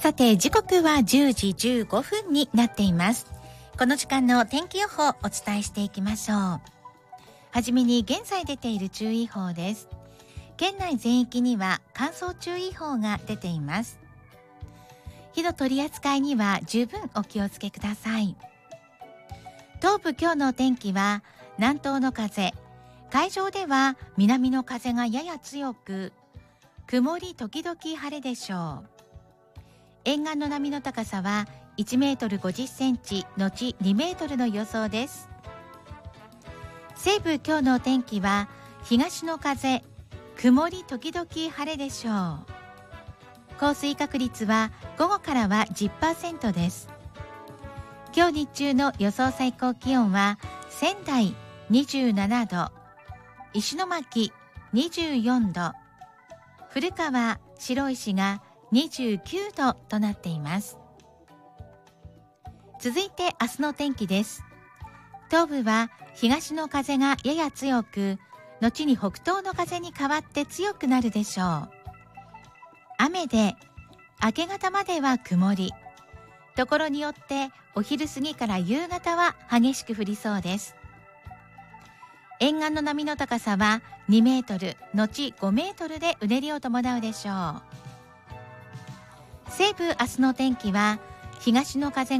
さて時刻は10時15分になっています。この時間の天気予報をお伝えしていきましょう。はじめに現在出ている注意報です。県内全域には乾燥注意報が出ています。火の取り扱いには十分お気をつけください。東部今日の天気は南東の風、海上では南の風がやや強く、曇り時々晴れでしょう。沿岸の波の高さは1メートル50センチのち2メートルの予想です。西部今日の天気は東の風、曇り時々晴れでしょう。降水確率は午後からは 10% です。今日日中の予想最高気温は仙台27度、石巻24度、古川、白石が29度となっています。続いて明日の天気です。東部は東の風がやや強く、後に北東の風に変わって強くなるでしょう。雨で明け方までは曇り、ところによってお昼過ぎから夕方は激しく降りそうです。沿岸の波の高さは2メートル後5メートルでうねりを伴うでしょう。西部明日の天気は東の風